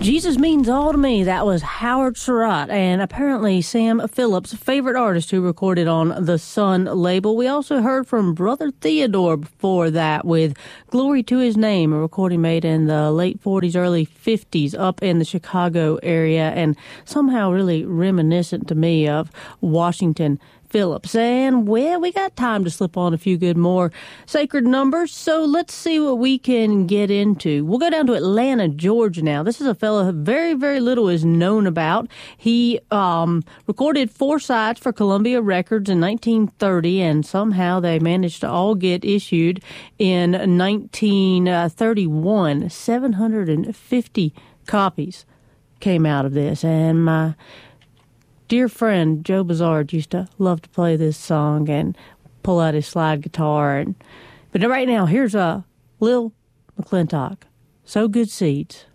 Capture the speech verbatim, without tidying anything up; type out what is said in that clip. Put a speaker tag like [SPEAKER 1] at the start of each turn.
[SPEAKER 1] Jesus Means All to Me. That was Howard Surratt and apparently Sam Phillips, favorite artist who recorded on the Sun label. We also heard from Brother Theodore before that with Glory to His Name, a recording made in the late forties, early fifties up in the Chicago area, and somehow really reminiscent to me of Washington Phillips. And, well, we got time to slip on a few good more sacred numbers, so let's see what we can get into. We'll go down to Atlanta, Georgia now. This is a fellow very, very little is known about. He um, recorded four sides for Columbia Records in nineteen thirty, and somehow they managed to all get issued in nineteen thirty-one. seven hundred fifty copies came out of this, and my dear friend Joe Bazard used to love to play this song and pull out his slide guitar. And but right now, here's a uh, Lil McClintock. Sow Good Seeds.